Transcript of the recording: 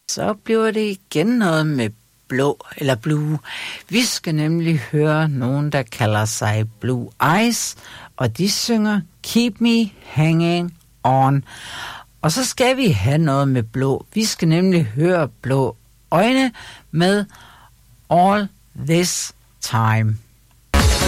Så bliver det igen noget med blå eller blue. Vi skal nemlig høre nogen, der kalder sig Blue Eyes, og de synger Keep Me Hanging On. Og så skal vi have noget med blå. Vi skal nemlig høre Blå Øjne med All This Time.